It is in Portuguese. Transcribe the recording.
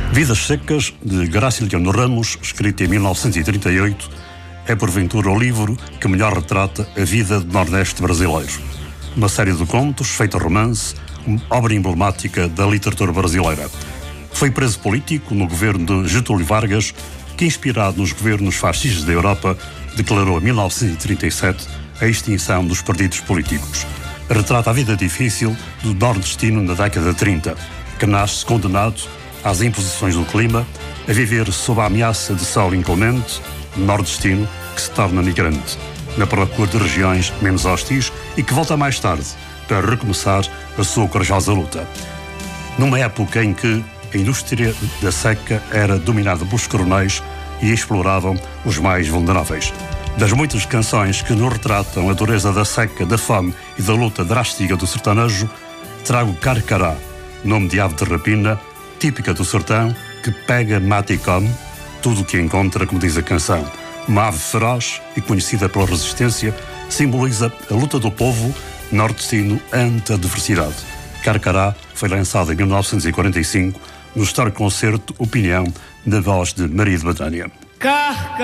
Vidas Secas, de Graciliano Ramos, escrito em 1938, é porventura o livro que melhor retrata a vida do Nordeste brasileiro. Uma série de contos, feita romance, uma obra emblemática da literatura brasileira. Foi preso político no governo de Getúlio Vargas, que, inspirado nos governos fascistas da Europa, declarou em 1937 a extinção dos partidos políticos. Retrata a vida difícil do nordestino na década de 30, que nasce condenado às imposições do clima, a viver sob a ameaça de sol inclemente, nordestino que se torna migrante, na procura de regiões menos hostis e que volta mais tarde para recomeçar a sua corajosa luta. Numa época em que a indústria da seca era dominada pelos coronéis e exploravam os mais vulneráveis. Das muitas canções que nos retratam a dureza da seca, da fome e da luta drástica do sertanejo, trago Carcará, nome de ave de rapina, típica do sertão, que pega, mata e come tudo o que encontra, como diz a canção. Uma ave feroz e conhecida pela resistência, simboliza a luta do povo nordestino ante a adversidade. Carcará foi lançado em 1945 no histórico concerto Opinião, na voz de Maria de Betânia.